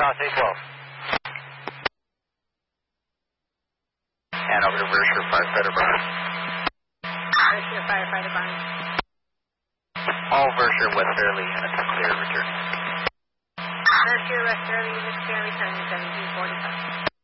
Class A12. And over to Versier Firefighter Barnes. Versier Firefighter Barnes. All Versier West Fairley units are clear, return. Versier West Fairley units clear, return 1745.